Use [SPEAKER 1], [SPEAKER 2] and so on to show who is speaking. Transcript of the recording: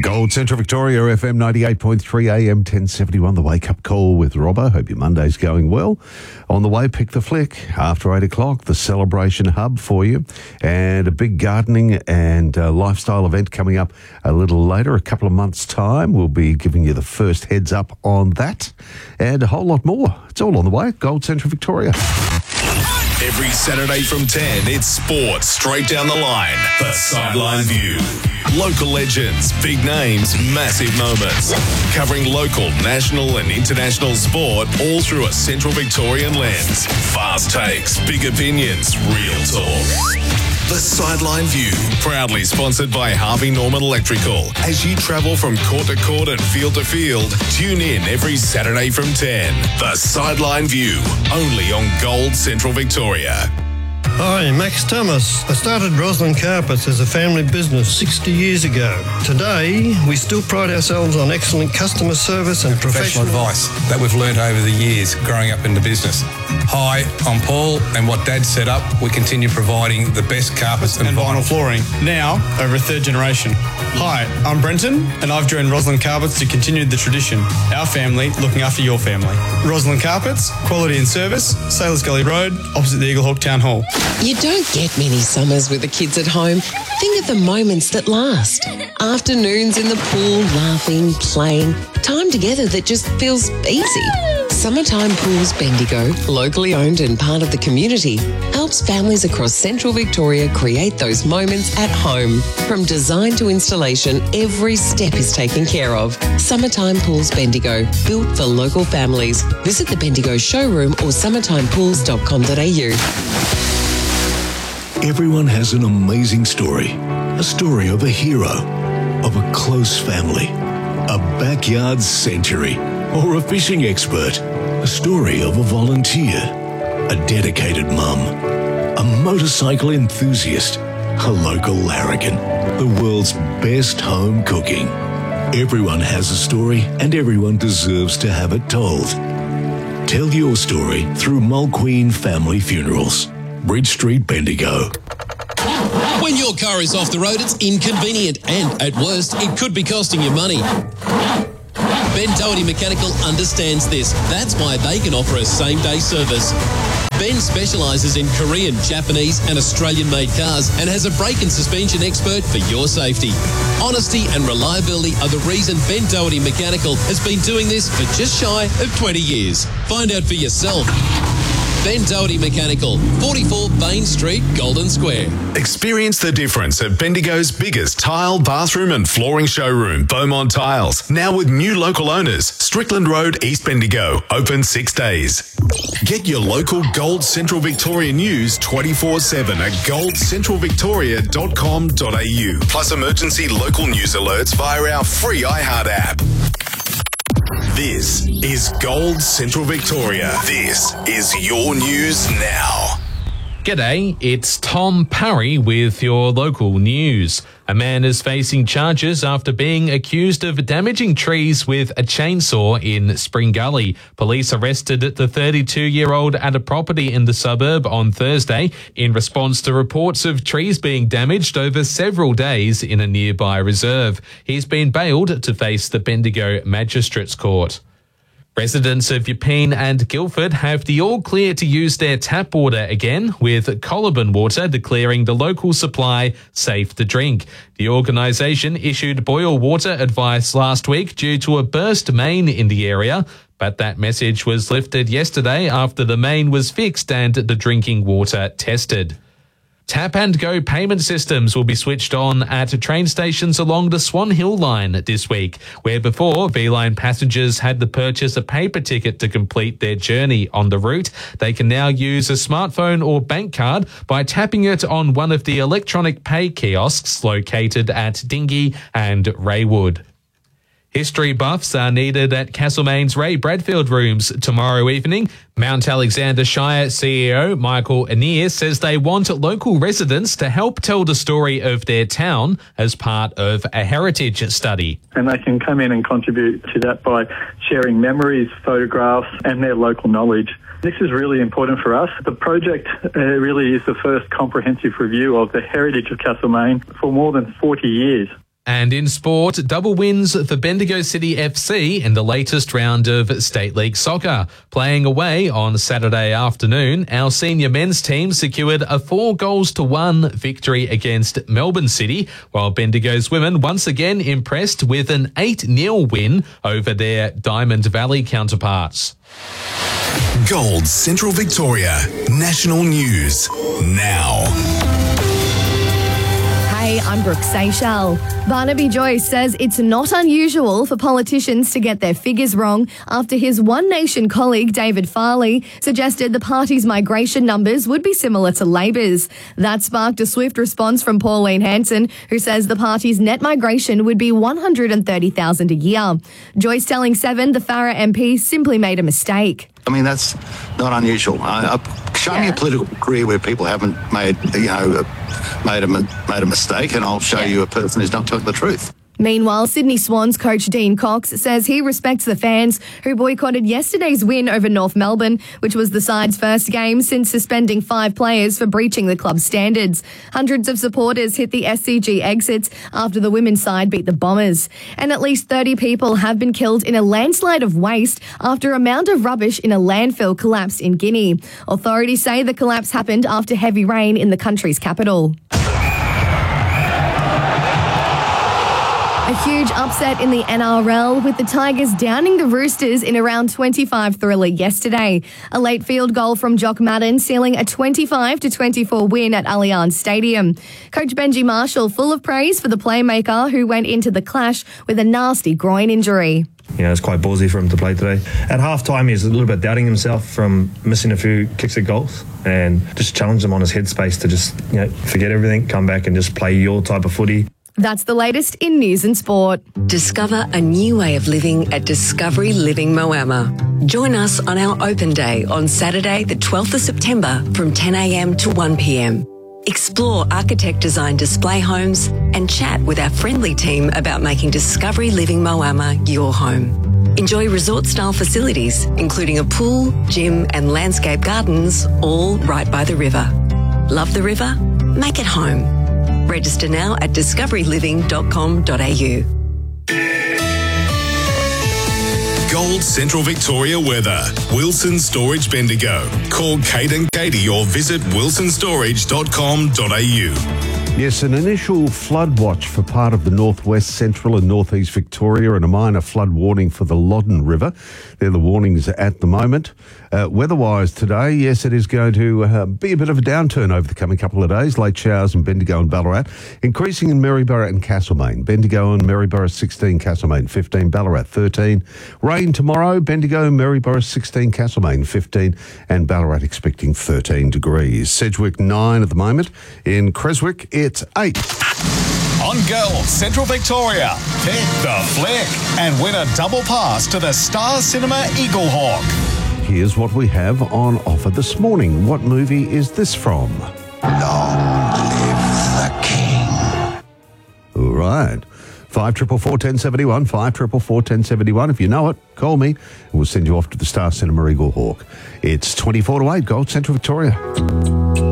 [SPEAKER 1] Gold Central Victoria, FM 98.3 AM 1071, the wake-up call with Robbo. Hope your Monday's going well. On the way, Pick the Flick. After 8 o'clock, the Celebration Hub for you. And a big gardening and lifestyle event coming up a little later, a couple of months' time. We'll be giving you the first heads up on that. And a whole lot more. It's all on the way. Gold Central Victoria.
[SPEAKER 2] Every Saturday from 10, it's sport straight down the line. The Sideline View. Local legends, big names, massive moments. Covering local, national and international sport all through a Central Victorian lens. Fast takes, big opinions, real talk. The Sideline View, proudly sponsored by Harvey Norman Electrical. As you travel from court to court and field to field, tune in every Saturday from 10. The Sideline View, only on Gold Central Victoria.
[SPEAKER 3] Hi, Max Thomas. I started Roslyn Carpets as a family business 60 years ago. Today, we still pride ourselves on excellent customer service and professional
[SPEAKER 4] advice that we've learned over the years growing up in the business. Hi, I'm Paul, and what Dad set up, we continue providing the best carpets and vinyl
[SPEAKER 5] flooring, now over a third generation. Hi, I'm Brenton, and I've joined Roslyn Carpets to continue the tradition. Our family looking after your family. Roslyn Carpets, quality and service, Sailors Gully Road, opposite the Eaglehawk Town Hall.
[SPEAKER 6] You don't get many summers with the kids at home. Think of the moments that last. Afternoons in the pool, laughing, playing. Time together that just feels easy. Summertime Pools Bendigo, locally owned and part of the community, helps families across Central Victoria create those moments at home. From design to installation, every step is taken care of. Summertime Pools Bendigo, built for local families. Visit the Bendigo showroom or summertimepools.com.au.
[SPEAKER 7] Everyone has an amazing story. A story of a hero, of a close family, a backyard century, or a fishing expert. A story of a volunteer, a dedicated mum, a motorcycle enthusiast, a local larrikin, the world's best home cooking. Everyone has a story and everyone deserves to have it told. Tell your story through Mulqueen Family Funerals. Bridge Street, Bendigo.
[SPEAKER 8] When your car is off the road, it's inconvenient and, at worst, it could be costing you money. Ben Doherty Mechanical understands this. That's why they can offer a same-day service. Ben specialises in Korean, Japanese and Australian-made cars and has a brake and suspension expert for your safety. Honesty and reliability are the reason Ben Doherty Mechanical has been doing this for just shy of 20 years. Find out for yourself. Ben Doherty Mechanical, 44 Bain Street, Golden Square.
[SPEAKER 2] Experience the difference at Bendigo's biggest tile, bathroom and flooring showroom, Beaumont Tiles. Now with new local owners, Strickland Road, East Bendigo, open 6 days. Get your local Gold Central Victoria news 24/7 at goldcentralvictoria.com.au. Plus emergency local news alerts via our free iHeart app. This is Gold Central Victoria. This is your news now.
[SPEAKER 9] G'day, it's Tom Parry with your local news. A man is facing charges after being accused of damaging trees with a chainsaw in Spring Gully. Police arrested the 32-year-old at a property in the suburb on Thursday in response to reports of trees being damaged over several days in a nearby reserve. He's been bailed to face the Bendigo Magistrates Court. Residents of Yepeen and Guildford have the all-clear to use their tap water again, with Coliban Water declaring the local supply safe to drink. The organisation issued boil water advice last week due to a burst main in the area, but that message was lifted yesterday after the main was fixed and the drinking water tested. Tap and Go payment systems will be switched on at train stations along the Swan Hill line this week, where before V-Line passengers had to purchase a paper ticket to complete their journey on the route. They can now use a smartphone or bank card by tapping it on one of the electronic pay kiosks located at Dingy and Raywood. History buffs are needed at Castlemaine's Ray Bradfield Rooms tomorrow evening. Mount Alexander Shire CEO Michael Anir says they want local residents to help tell the story of their town as part of a heritage study.
[SPEAKER 10] And they can come in and contribute to that by sharing memories, photographs and their local knowledge. This is really important for us. The project really is the first comprehensive review of the heritage of Castlemaine for more than 40 years.
[SPEAKER 9] And in sport, double wins for Bendigo City FC in the latest round of State League Soccer. Playing away on Saturday afternoon, our senior men's team secured a 4-1 victory against Melbourne City, while Bendigo's women once again impressed with an 8-0 win over their Diamond Valley counterparts.
[SPEAKER 2] Gold Central Victoria. National news now.
[SPEAKER 11] Hey, I'm Brooke Seychelles. Barnaby Joyce says it's not unusual for politicians to get their figures wrong after his One Nation colleague David Farley suggested the party's migration numbers would be similar to Labor's. That sparked a swift response from Pauline Hanson, who says the party's net migration would be 130,000 a year. Joyce telling Seven the Farrer MP simply made a mistake.
[SPEAKER 12] I mean, that's not unusual. Show me a political career where people haven't made a mistake, and I'll show you a person who's not telling the truth.
[SPEAKER 11] Meanwhile, Sydney Swans coach Dean Cox says he respects the fans who boycotted yesterday's win over North Melbourne, which was the side's first game since suspending 5 players for breaching the club's standards. Hundreds of supporters hit the SCG exits after the women's side beat the Bombers. And at least 30 people have been killed in a landslide of waste after a mound of rubbish in a landfill collapsed in Guinea. Authorities say the collapse happened after heavy rain in the country's capital. A huge upset in the NRL, with the Tigers downing the Roosters in a round 25 thriller yesterday. A late field goal from Jock Madden sealing a 25-24 win at Allianz Stadium. Coach Benji Marshall full of praise for the playmaker who went into the clash with a nasty groin injury.
[SPEAKER 13] You know, it's quite ballsy for him to play today. At half-time, he was a little bit doubting himself from missing a few kicks at goals, and just challenged him on his headspace to just, forget everything, come back and just play your type of footy.
[SPEAKER 11] That's the latest in news and sport.
[SPEAKER 6] Discover a new way of living at Discovery Living Moama. Join us on our open day on Saturday, the 12th of September from 10 a.m. to 1 p.m. Explore architect-designed display homes and chat with our friendly team about making Discovery Living Moama your home. Enjoy resort-style facilities, including a pool, gym and landscape gardens, all right by the river. Love the river? Make it home. Register now at discoveryliving.com.au.
[SPEAKER 2] Gold Central Victoria weather. Wilson Storage Bendigo. Call Kate and Katie or visit wilsonstorage.com.au.
[SPEAKER 1] Yes, an initial flood watch for part of the northwest, central and northeast Victoria, and a minor flood warning for the Loddon River. They're the warnings at the moment. Weather-wise today, yes, it is going to be a bit of a downturn over the coming couple of days. Late showers in Bendigo and Ballarat, increasing in Maryborough and Castlemaine. Bendigo and Maryborough 16, Castlemaine 15, Ballarat 13. Rain tomorrow, Bendigo, Maryborough 16, Castlemaine 15, and Ballarat expecting 13 degrees. Sedgwick 9 at the moment. In Creswick, it's 8.
[SPEAKER 2] On Gold Central Victoria, pick the flick and win a double pass to the Star Cinema Eagle Hawk.
[SPEAKER 1] Here's what we have on offer this morning. What movie is this from?
[SPEAKER 14] Long live the king.
[SPEAKER 1] All right. 5444 1071, 5444 1071. If you know it, call me and we'll send you off to the Star Cinema Eagle Hawk. It's 24 to 8, Gold Central Victoria.